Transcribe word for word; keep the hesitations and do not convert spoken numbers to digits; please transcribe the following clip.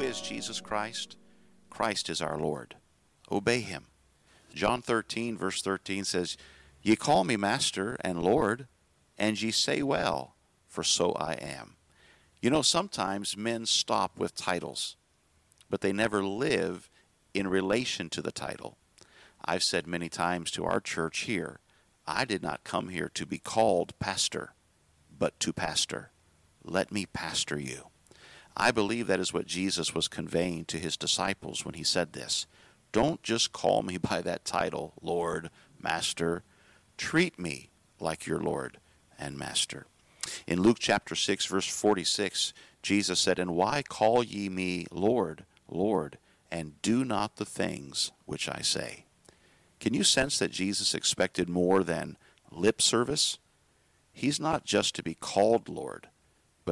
is Jesus Christ? Christ is our Lord. Obey him. John thirteen, verse thirteen says, Ye call me Master and Lord, and ye say well, for so I am. You know, sometimes men stop with titles, but they never live in relation to the title. I've said many times to our church here, I did not come here to be called pastor, but to pastor. Let me pastor you. I believe that is what Jesus was conveying to his disciples when he said this. Don't just call me by that title, Lord, Master. Treat me like your Lord and Master. In Luke chapter six, verse forty-six, Jesus said, And why call ye me Lord, Lord, and do not the things which I say? Can you sense that Jesus expected more than lip service? He's not just to be called Lord,